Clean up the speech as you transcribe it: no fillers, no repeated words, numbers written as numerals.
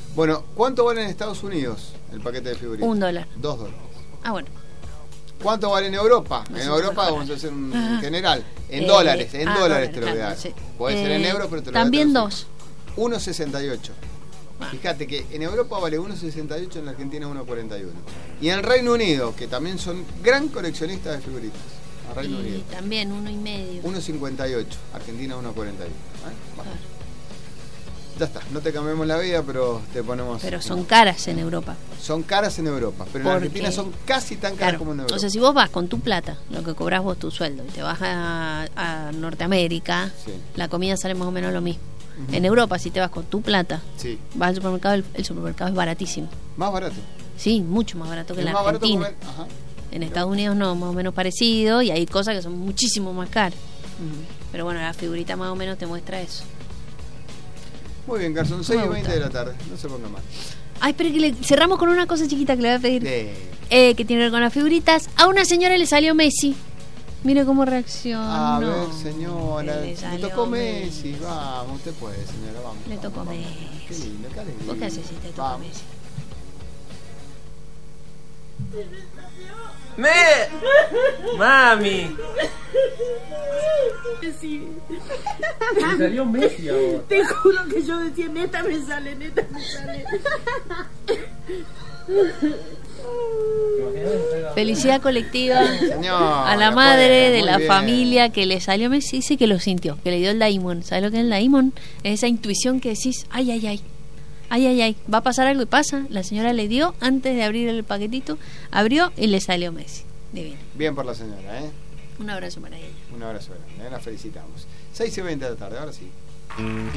Bueno, ¿cuánto vale en Estados Unidos el paquete de figuritas? $1. $2. Ah, bueno. ¿Cuánto vale en Europa? En Europa vamos a hacer un general. En dólares, te lo voy a dar. Sí. Puede ser en euros, pero te lo voy a dar. También $2. 1.68. Fíjate que en Europa vale 1.68, en la Argentina 1.41. Y en el Reino Unido, que también son gran coleccionistas de figuritas. Reino Unido. También 1.5. 1.58. Argentina 1.41. Bueno. Ya está, no te cambiemos la vida, pero te ponemos... Pero son caras en Europa. Son caras en Europa, pero en Argentina son casi tan caras como en Europa. O sea, si vos vas con tu plata, lo que cobras vos tu sueldo, y te vas a Norteamérica, la comida sale más o menos lo mismo. En Europa, si te vas con tu plata, vas al supermercado, el supermercado es baratísimo. ¿Más barato? Sí, mucho más barato que en la Argentina. En Estados Unidos no, más o menos parecido, y hay cosas que son muchísimo más caras. Pero bueno, la figurita más o menos te muestra eso. Muy bien, Garzón, 6:20 de la tarde, no se ponga mal. Ay, espera que cerramos con una cosa chiquita que le voy a pedir. Que tiene que ver con las figuritas. A una señora le salió Messi. Mire cómo reacciona. A ver, señora, le tocó Messi. Vamos, usted puede, señora, vamos. Le tocó Messi. Qué lindo, qué alegría. ¿Vos qué haces si te tocó Messi? ¡Mami! Sí. Me salió Messi ahora. Te juro que yo decía, neta me sale. Felicidad colectiva Señor, a la madre de la bien. Familia que le salió Messi. Dice que lo sintió, que le dio el daimon. ¿Sabes lo que es el daimon? Es esa intuición que decís, ay, va a pasar algo y pasa. La señora le dio antes de abrir el paquetito, abrió y le salió Messi. Divino. Bien por la señora, ¿eh? Un abrazo para ella. Un abrazo grande, la felicitamos. 6:20 de la tarde, ahora sí.